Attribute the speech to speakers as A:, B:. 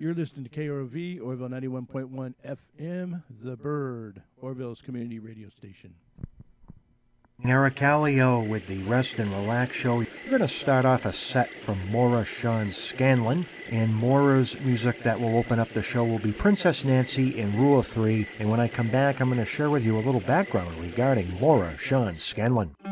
A: You're listening to KROV, Orville 91.1 FM, The Bird, Orville's community radio station.
B: Eric Callio with the Rest and Relax Show. We're going to start off a set from Maura Sean Scanlon, and Maura's music that will open up the show will be Princess Nancy and Rule of Three. And when I come back, I'm going to share with you a little background regarding Maura Sean Scanlon.